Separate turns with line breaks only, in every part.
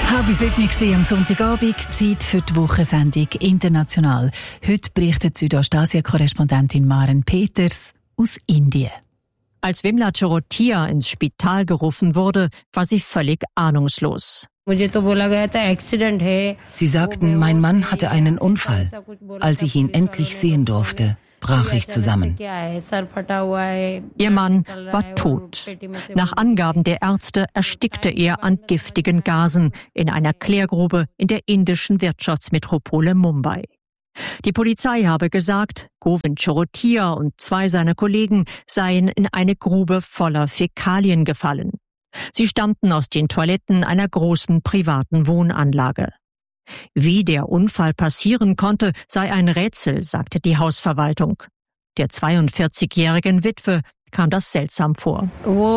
7:30 am Sonntagabend, Zeit für die Wochensendung «International». Heute berichtet Südostasien-Korrespondentin Maren Peters aus Indien.
Als Vimla Cherotia ins Spital gerufen wurde, war sie völlig ahnungslos.
Sie sagten, mein Mann hatte einen Unfall. Als ich ihn endlich sehen durfte, brach ich zusammen.
Ihr Mann war tot. Nach Angaben der Ärzte erstickte er an giftigen Gasen in einer Klärgrube in der indischen Wirtschaftsmetropole Mumbai. Die Polizei habe gesagt, Govind Cherotia und 2 seiner Kollegen seien in eine Grube voller Fäkalien gefallen. Sie stammten aus den Toiletten einer großen privaten Wohnanlage. Wie der Unfall passieren konnte, sei ein Rätsel, sagte die Hausverwaltung. Der 42-jährigen Witwe kam das seltsam vor.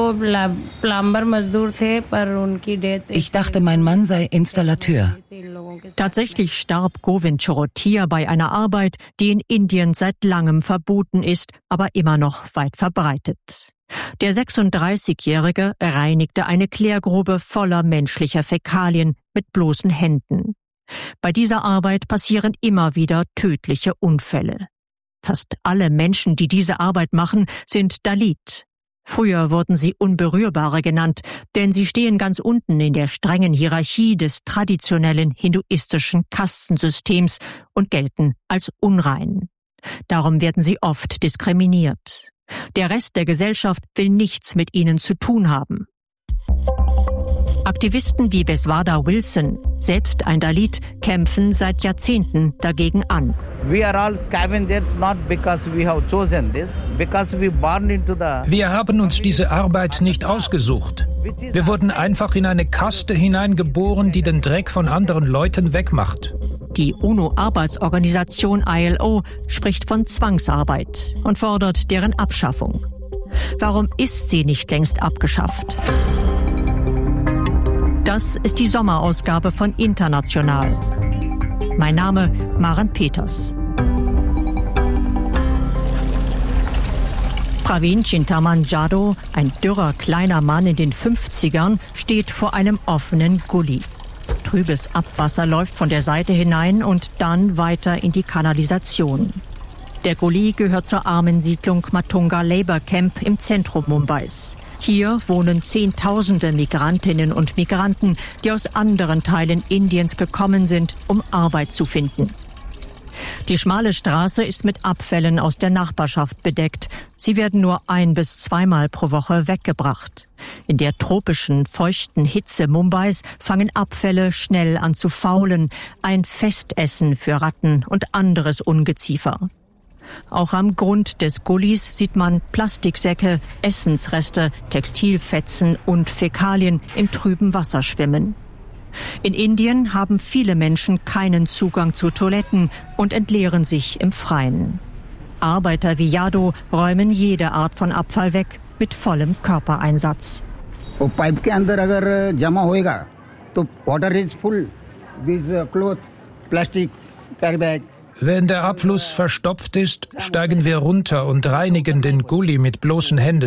Ich dachte, mein Mann sei Installateur.
Tatsächlich starb Govind Cherotia bei einer Arbeit, die in Indien seit langem verboten ist, aber immer noch weit verbreitet. Der 36-Jährige reinigte eine Klärgrube voller menschlicher Fäkalien mit bloßen Händen. Bei dieser Arbeit passieren immer wieder tödliche Unfälle. Fast alle Menschen, die diese Arbeit machen, sind Dalit. Früher wurden sie Unberührbare genannt, denn sie stehen ganz unten in der strengen Hierarchie des traditionellen hinduistischen Kastensystems und gelten als unrein. Darum werden sie oft diskriminiert. Der Rest der Gesellschaft will nichts mit ihnen zu tun haben. Aktivisten wie Beswada Wilson, selbst ein Dalit, kämpfen seit Jahrzehnten dagegen an.
Wir haben uns diese Arbeit nicht ausgesucht. Wir wurden einfach in eine Kaste hineingeboren, die den Dreck von anderen Leuten wegmacht.
Die UNO-Arbeitsorganisation ILO spricht von Zwangsarbeit und fordert deren Abschaffung. Warum ist sie nicht längst abgeschafft? Das ist die Sommerausgabe von International. Mein Name Maren Peters. Praveen Chintaman Jadhav, ein dürrer kleiner Mann in den 50ern, steht vor einem offenen Gully. Trübes Abwasser läuft von der Seite hinein und dann weiter in die Kanalisation. Der Gully gehört zur Armensiedlung Matunga Labour Camp im Zentrum Mumbais. Hier wohnen Zehntausende Migrantinnen und Migranten, die aus anderen Teilen Indiens gekommen sind, um Arbeit zu finden. Die schmale Straße ist mit Abfällen aus der Nachbarschaft bedeckt. Sie werden nur 1- bis 2-mal pro Woche weggebracht. In der tropischen, feuchten Hitze Mumbais fangen Abfälle schnell an zu faulen. Ein Festessen für Ratten und anderes Ungeziefer. Auch am Grund des Gullys sieht man Plastiksäcke, Essensreste, Textilfetzen und Fäkalien im trüben Wasser schwimmen. In Indien haben viele Menschen keinen Zugang zu Toiletten und entleeren sich im Freien. Arbeiter wie Yadav räumen jede Art von Abfall weg mit vollem Körpereinsatz.
Wenn der Abfluss verstopft ist, steigen wir runter und reinigen den Gully mit bloßen Händen.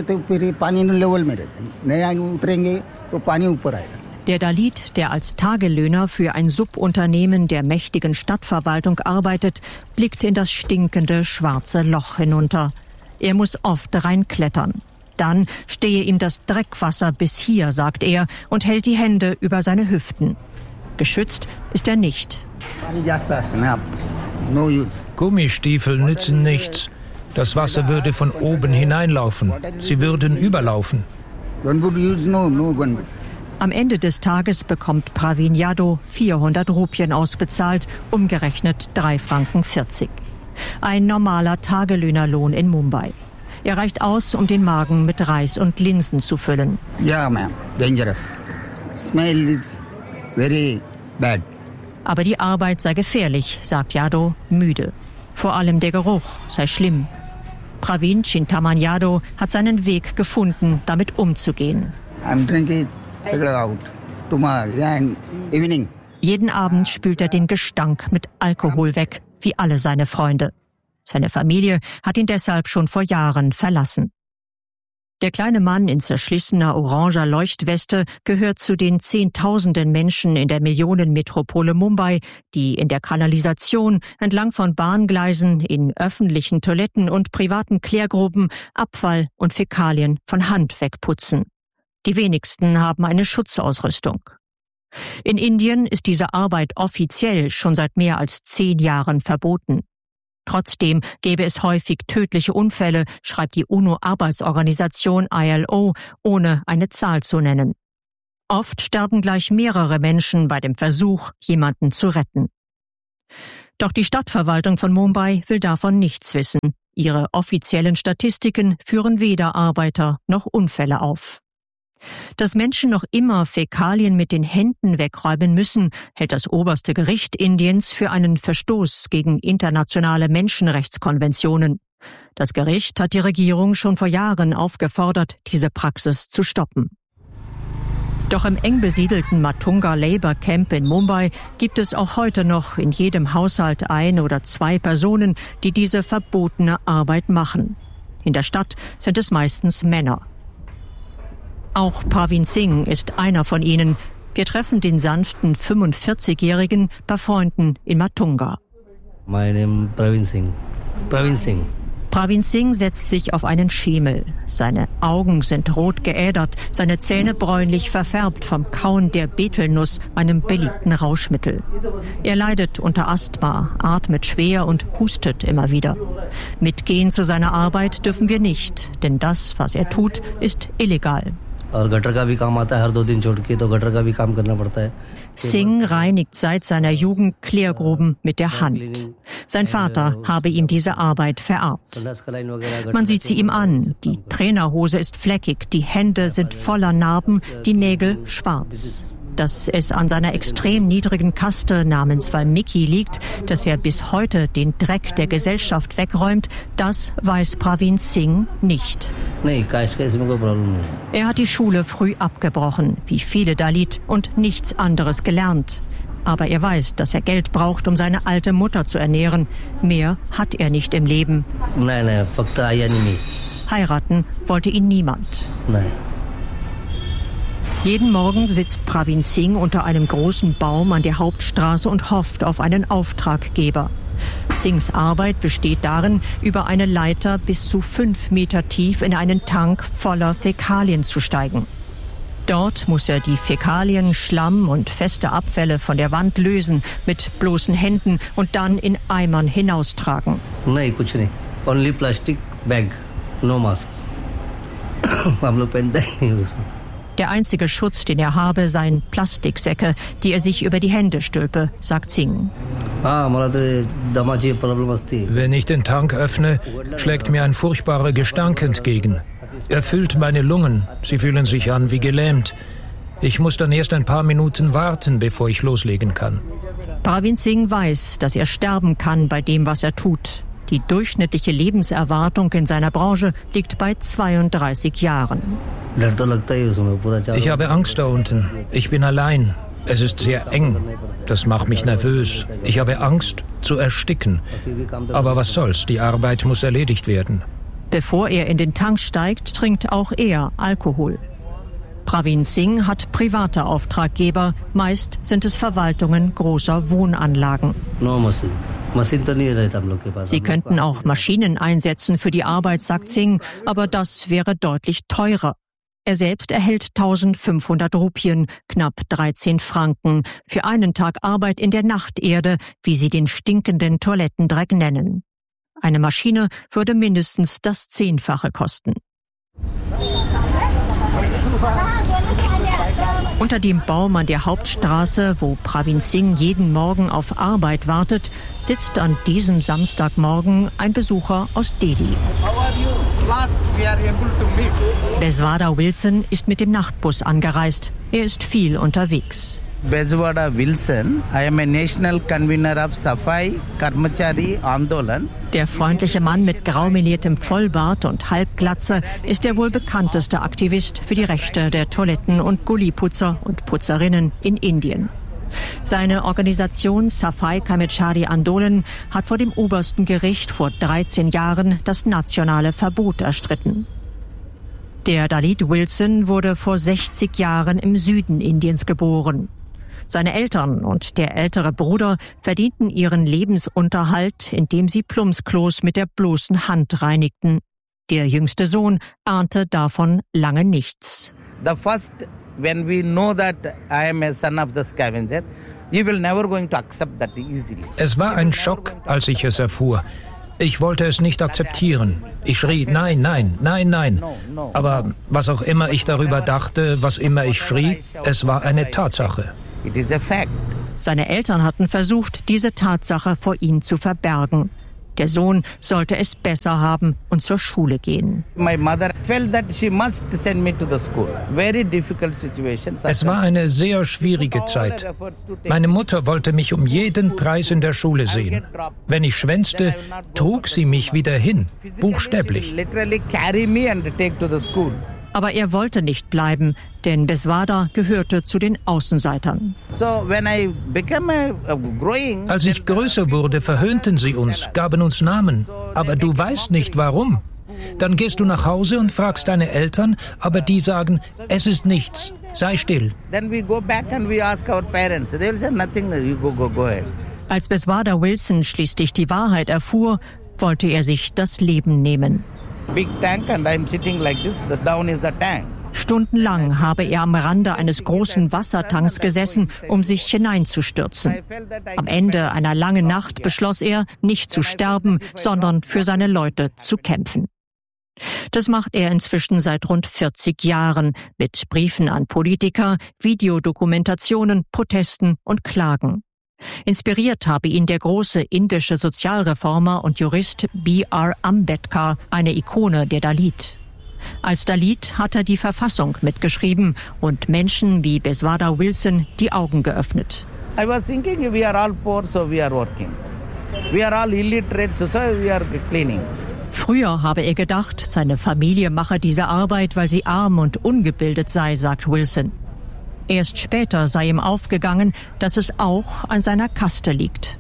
Der Dalit, der als Tagelöhner für ein Subunternehmen der mächtigen Stadtverwaltung arbeitet, blickt in das stinkende schwarze Loch hinunter. Er muss oft reinklettern. Dann stehe ihm das Dreckwasser bis hier, sagt er, und hält die Hände über seine Hüften. Geschützt ist er nicht.
Gummistiefel nützen nichts. Das Wasser würde von oben hineinlaufen. Sie würden überlaufen.
Am Ende des Tages bekommt Praveen Yadav 400 Rupien ausbezahlt, umgerechnet 3,40 Franken. Ein normaler Tagelöhnerlohn in Mumbai. Er reicht aus, um den Magen mit Reis und Linsen zu füllen.
Ja, ma'am. Dangerous. Smell is very bad.
Aber die Arbeit sei gefährlich, sagt Yadav müde. Vor allem der Geruch sei schlimm. Praveen Chintaman Jadhav hat seinen Weg gefunden, damit umzugehen. Jeden Abend spült er den Gestank mit Alkohol weg, wie alle seine Freunde. Seine Familie hat ihn deshalb schon vor Jahren verlassen. Der kleine Mann in zerschlissener oranger Leuchtweste gehört zu den Zehntausenden Menschen in der Millionenmetropole Mumbai, die in der Kanalisation, entlang von Bahngleisen, in öffentlichen Toiletten und privaten Klärgruben Abfall und Fäkalien von Hand wegputzen. Die wenigsten haben eine Schutzausrüstung. In Indien ist diese Arbeit offiziell schon seit mehr als 10 Jahren verboten. Trotzdem gäbe es häufig tödliche Unfälle, schreibt die UNO-Arbeitsorganisation ILO, ohne eine Zahl zu nennen. Oft sterben gleich mehrere Menschen bei dem Versuch, jemanden zu retten. Doch die Stadtverwaltung von Mumbai will davon nichts wissen. Ihre offiziellen Statistiken führen weder Arbeiter noch Unfälle auf. Dass Menschen noch immer Fäkalien mit den Händen wegräumen müssen, hält das oberste Gericht Indiens für einen Verstoß gegen internationale Menschenrechtskonventionen. Das Gericht hat die Regierung schon vor Jahren aufgefordert, diese Praxis zu stoppen. Doch im eng besiedelten Matunga Labour Camp in Mumbai gibt es auch heute noch in jedem Haushalt 1 oder 2 Personen, die diese verbotene Arbeit machen. In der Stadt sind es meistens Männer. Auch Pravin Singh ist einer von ihnen. Wir treffen den sanften 45-Jährigen bei Freunden in Matunga.
My name Pravin Singh. Pravin Singh.
Pravin Singh setzt sich auf einen Schemel. Seine Augen sind rot geädert, seine Zähne bräunlich verfärbt vom Kauen der Betelnuss, einem beliebten Rauschmittel. Er leidet unter Asthma, atmet schwer und hustet immer wieder. Mitgehen zu seiner Arbeit dürfen wir nicht, denn das, was er tut, ist illegal. Singh reinigt seit seiner Jugend Klärgruben mit der Hand. Sein Vater habe ihm diese Arbeit vererbt. Man sieht sie ihm an. Die Trainerhose ist fleckig, die Hände sind voller Narben, die Nägel schwarz. Dass es an seiner extrem niedrigen Kaste namens Valmiki liegt, dass er bis heute den Dreck der Gesellschaft wegräumt, das weiß Pravin Singh nicht. Er hat die Schule früh abgebrochen, wie viele Dalit, und nichts anderes gelernt. Aber er weiß, dass er Geld braucht, um seine alte Mutter zu ernähren. Mehr hat er nicht im Leben. Heiraten wollte ihn niemand. Jeden Morgen sitzt Pravin Singh unter einem großen Baum an der Hauptstraße und hofft auf einen Auftraggeber. Singhs Arbeit besteht darin, über eine Leiter bis zu 5 Meter tief in einen Tank voller Fäkalien zu steigen. Dort muss er die Fäkalien, Schlamm und feste Abfälle von der Wand lösen, mit bloßen Händen und dann in Eimern hinaustragen.
Nein, kuch nahi. Only plastic bag, no mask.
Der einzige Schutz, den er habe, seien Plastiksäcke, die er sich über die Hände stülpe, sagt Singh.
Wenn ich den Tank öffne, schlägt mir ein furchtbarer Gestank entgegen. Er füllt meine Lungen, sie fühlen sich an wie gelähmt. Ich muss dann erst ein paar Minuten warten, bevor ich loslegen kann.
Pravin Singh weiß, dass er sterben kann bei dem, was er tut. Die durchschnittliche Lebenserwartung in seiner Branche liegt bei 32 Jahren.
Ich habe Angst da unten. Ich bin allein. Es ist sehr eng. Das macht mich nervös. Ich habe Angst zu ersticken. Aber was soll's? Die Arbeit muss erledigt werden.
Bevor er in den Tank steigt, trinkt auch er Alkohol. Pravin Singh hat private Auftraggeber. Meist sind es Verwaltungen großer Wohnanlagen. Sie könnten auch Maschinen einsetzen für die Arbeit, sagt Singh, aber das wäre deutlich teurer. Er selbst erhält 1500 Rupien, knapp 13 Franken, für einen Tag Arbeit in der Nachterde, wie sie den stinkenden Toilettendreck nennen. Eine Maschine würde mindestens das 10-fache kosten. Unter dem Baum an der Hauptstraße, wo Pravin Singh jeden Morgen auf Arbeit wartet, sitzt an diesem Samstagmorgen ein Besucher aus Delhi. Beswada Wilson ist mit dem Nachtbus angereist. Er ist viel unterwegs.
Beswada Wilson, I am a national convener of Safai Karmachari Andolan.
Der freundliche Mann mit graumeliertem Vollbart und Halbglatze ist der wohl bekannteste Aktivist für die Rechte der Toiletten- und Gulliputzer und Putzerinnen in Indien. Seine Organisation Safai Karmachari Andolan hat vor dem obersten Gericht vor 13 Jahren das nationale Verbot erstritten. Der Dalit Wilson wurde vor 60 Jahren im Süden Indiens geboren. Seine Eltern und der ältere Bruder verdienten ihren Lebensunterhalt, indem sie Plumpsklos mit der bloßen Hand reinigten. Der jüngste Sohn ahnte davon lange nichts.
When we know that I am a son of the scavenger, you will never going to accept that easily.
Es war ein Schock, als ich es erfuhr. Ich wollte es nicht akzeptieren. Ich schrie, nein, nein, nein, nein. Aber was auch immer ich darüber dachte, was immer ich schrie, es war eine Tatsache.
It is a fact.
Seine Eltern hatten versucht, diese Tatsache vor ihm zu verbergen. Der Sohn sollte es besser haben und zur Schule gehen.
My mother felt that she must send me to the school. Very difficult situation.
Es war eine sehr schwierige Zeit. Meine Mutter wollte mich um jeden Preis in der Schule sehen. Wenn ich schwänzte, trug sie mich wieder hin, buchstäblich.
Literally carry me and take to the school.
Aber er wollte nicht bleiben, denn Beswada gehörte zu den Außenseitern.
Als ich größer wurde, verhöhnten sie uns, gaben uns Namen. Aber du weißt nicht, warum. Dann gehst du nach Hause und fragst deine Eltern, aber die sagen, es ist nichts, sei still.
Als Beswada Wilson schließlich die Wahrheit erfuhr, wollte er sich das Leben nehmen.
Big tank and I'm sitting like this, the down is the tank.
Stundenlang habe er am Rande eines großen Wassertanks gesessen, um sich hineinzustürzen. Am Ende einer langen Nacht beschloss er, nicht zu sterben, sondern für seine Leute zu kämpfen. Das macht er inzwischen seit rund 40 Jahren mit Briefen an Politiker, Videodokumentationen, Protesten und Klagen. Inspiriert habe ihn der große indische Sozialreformer und Jurist B.R. Ambedkar, eine Ikone der Dalit. Als Dalit hat er die Verfassung mitgeschrieben und Menschen wie Beswada Wilson die Augen geöffnet.
I was thinking we are all poor, so we are working. We are all illiterate, so we are cleaning.
Früher habe er gedacht, seine Familie mache diese Arbeit, weil sie arm und ungebildet sei, sagt Wilson. Erst später sei ihm aufgegangen, dass es auch an seiner Kaste liegt.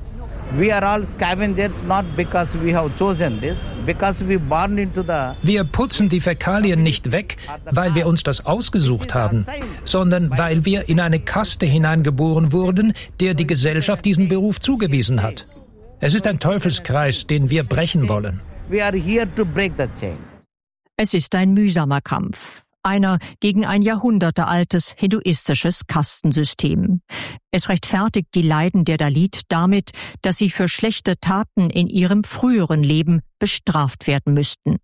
Wir putzen die Fäkalien nicht weg, weil wir uns das ausgesucht haben, sondern weil wir in eine Kaste hineingeboren wurden, der die Gesellschaft diesen Beruf zugewiesen hat. Es ist ein Teufelskreis, den wir brechen wollen.
Es ist ein mühsamer Kampf. Einer gegen ein jahrhundertealtes hinduistisches Kastensystem. Es rechtfertigt die Leiden der Dalit damit, dass sie für schlechte Taten in ihrem früheren Leben bestraft werden müssten.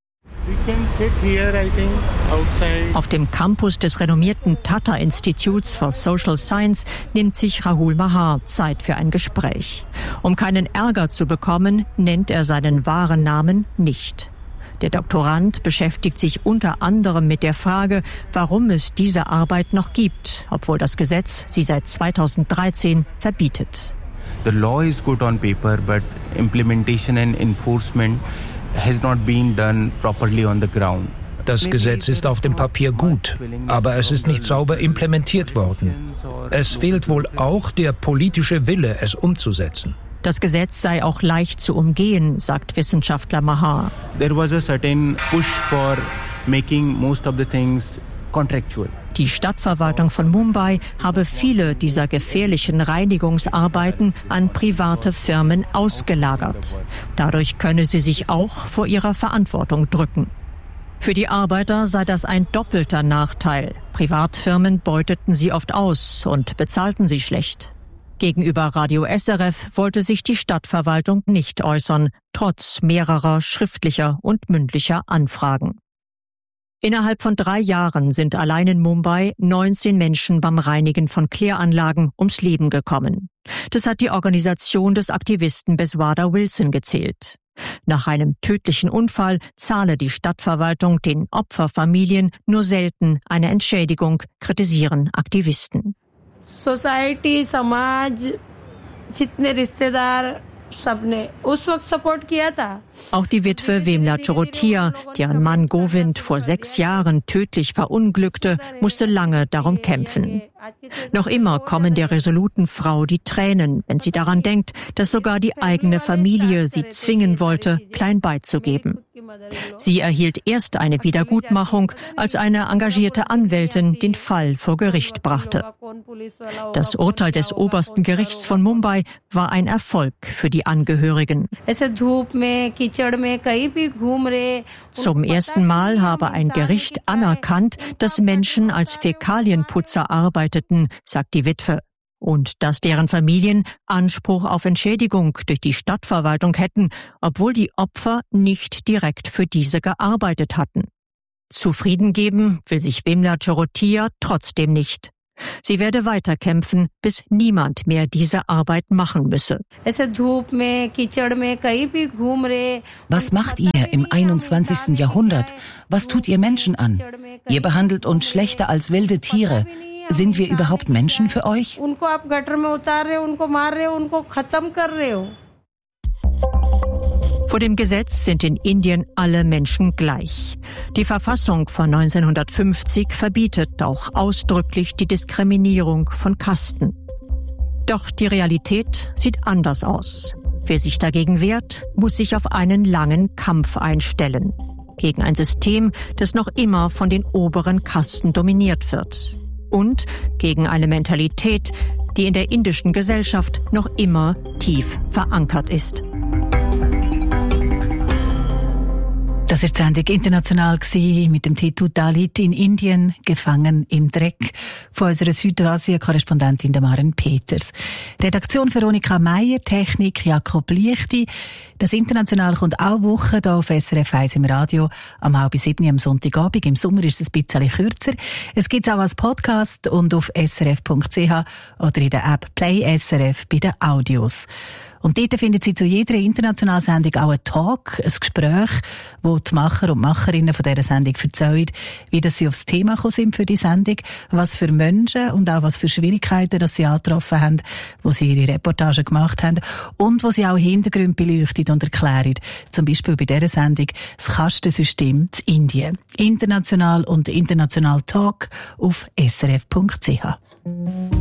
Auf dem Campus des renommierten Tata Institutes for Social Science nimmt sich Rahul Mahar Zeit für ein Gespräch. Um keinen Ärger zu bekommen, nennt er seinen wahren Namen nicht. Der Doktorand beschäftigt sich unter anderem mit der Frage, warum es diese Arbeit noch gibt, obwohl das Gesetz sie seit 2013 verbietet.
The law is good on paper, but implementation and enforcement has not been done properly on the ground.
Das Gesetz ist auf dem Papier gut, aber es ist nicht sauber implementiert worden. Es fehlt wohl auch der politische Wille, es umzusetzen.
Das Gesetz sei auch leicht zu umgehen, sagt Wissenschaftler Mahar.
There was a certain push for making most of the things contractual.
Die Stadtverwaltung von Mumbai habe viele dieser gefährlichen Reinigungsarbeiten an private Firmen ausgelagert. Dadurch könne sie sich auch vor ihrer Verantwortung drücken. Für die Arbeiter sei das ein doppelter Nachteil. Privatfirmen beuteten sie oft aus und bezahlten sie schlecht. Gegenüber Radio SRF wollte sich die Stadtverwaltung nicht äußern, trotz mehrerer schriftlicher und mündlicher Anfragen. Innerhalb von 3 Jahren sind allein in Mumbai 19 Menschen beim Reinigen von Kläranlagen ums Leben gekommen. Das hat die Organisation des Aktivisten Beswada Wilson gezählt. Nach einem tödlichen Unfall zahle die Stadtverwaltung den Opferfamilien nur selten eine Entschädigung, kritisieren Aktivisten.
Society समाज जितने रिश्तेदार सबने उस वक्त सपोर्ट किया था.
Auch die Witwe Vemla Chorotia, deren Mann Govind vor 6 Jahren tödlich verunglückte, musste lange darum kämpfen. Noch immer kommen der resoluten Frau die Tränen, wenn sie daran denkt, dass sogar die eigene Familie sie zwingen wollte, klein beizugeben. Sie erhielt erst eine Wiedergutmachung, als eine engagierte Anwältin den Fall vor Gericht brachte. Das Urteil des obersten Gerichts von Mumbai war ein Erfolg für die Angehörigen. Zum ersten Mal habe ein Gericht anerkannt, dass Menschen als Fäkalienputzer arbeiteten, sagt die Witwe. Und dass deren Familien Anspruch auf Entschädigung durch die Stadtverwaltung hätten, obwohl die Opfer nicht direkt für diese gearbeitet hatten. Zufrieden geben will sich Vimla Chorotia trotzdem nicht. Sie werde weiterkämpfen, bis niemand mehr diese Arbeit machen müsse.
Was macht ihr im 21. Jahrhundert? Was tut ihr Menschen an? Ihr behandelt uns schlechter als wilde Tiere. Sind wir überhaupt Menschen für euch?
Vor dem Gesetz sind in Indien alle Menschen gleich. Die Verfassung von 1950 verbietet auch ausdrücklich die Diskriminierung von Kasten. Doch die Realität sieht anders aus. Wer sich dagegen wehrt, muss sich auf einen langen Kampf einstellen. Gegen ein System, das noch immer von den oberen Kasten dominiert wird. Und gegen eine Mentalität, die in der indischen Gesellschaft noch immer tief verankert ist.
Das war die Sendung international mit dem Titel Dalit in Indien, gefangen im Dreck, von unserer Südasien-Korrespondentin Maren Peters. Redaktion Veronika Meier, Technik Jakob Liechti. Das International kommt auch Woche hier auf SRF 1 im Radio, am 6:30 am Sonntagabend. Im Sommer ist es ein bisschen kürzer. Es gibt es auch als Podcast und auf srf.ch oder in der App Play SRF bei den Audios. Und dort finden Sie zu jeder internationalen Sendung auch einen Talk, ein Gespräch, wo die Macher und Macherinnen von dieser Sendung erzählen, wie das sie aufs Thema gekommen sind für die Sendung, was für Menschen und auch was für Schwierigkeiten das sie angetroffen haben, wo sie ihre Reportagen gemacht haben und wo sie auch Hintergründe beleuchten und erklären. Zum Beispiel bei dieser Sendung das Kastensystem in Indien. International und International Talk auf srf.ch.